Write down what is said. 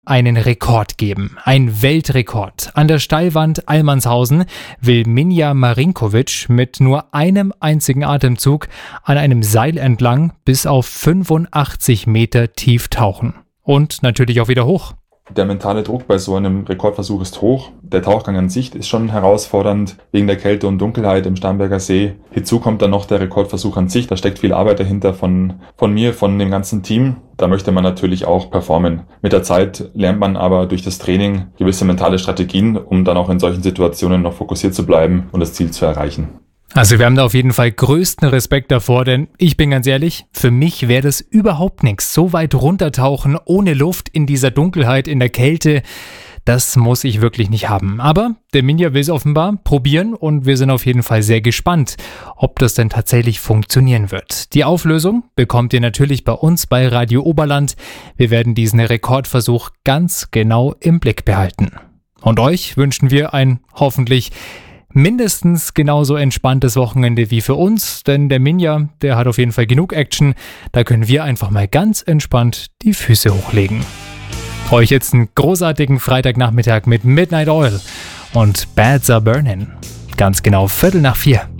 einen Rekord geben. Ein Weltrekord. An der Steilwand Almanshausen will Minja Marinkovic mit nur einem einzigen Atemzug an einem Seil entlang bis auf 85 Meter tief tauchen. Und natürlich auch wieder hoch. Der mentale Druck bei so einem Rekordversuch ist hoch. Der Tauchgang an sich ist schon herausfordernd wegen der Kälte und Dunkelheit im Starnberger See. Hinzu kommt dann noch der Rekordversuch an sich. Da steckt viel Arbeit dahinter von mir, von dem ganzen Team. Da möchte man natürlich auch performen. Mit der Zeit lernt man aber durch das Training gewisse mentale Strategien, um dann auch in solchen Situationen noch fokussiert zu bleiben und das Ziel zu erreichen. Also wir haben da auf jeden Fall größten Respekt davor, denn ich bin ganz ehrlich, für mich wäre das überhaupt nichts. So weit runtertauchen, ohne Luft, in dieser Dunkelheit, in der Kälte, das muss ich wirklich nicht haben. Aber der Minja will es offenbar probieren und wir sind auf jeden Fall sehr gespannt, ob das denn tatsächlich funktionieren wird. Die Auflösung bekommt ihr natürlich bei uns bei Radio Oberland. Wir werden diesen Rekordversuch ganz genau im Blick behalten. Und euch wünschen wir ein hoffentlich mindestens genauso entspanntes Wochenende wie für uns, denn der Minja, der hat auf jeden Fall genug Action. Da können wir einfach mal ganz entspannt die Füße hochlegen. Euch jetzt einen großartigen Freitagnachmittag mit Midnight Oil und Bads Are Burnin'. Ganz genau 3:45.